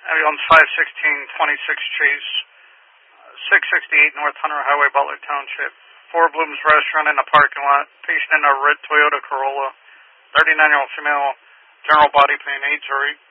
Owns 516 26th Chase, 668 North Hunter Highway, Butler Township. Four Blooms Restaurant in the parking lot. Patient in a red Toyota Corolla. 39-year-old female, general body pain, AIDS or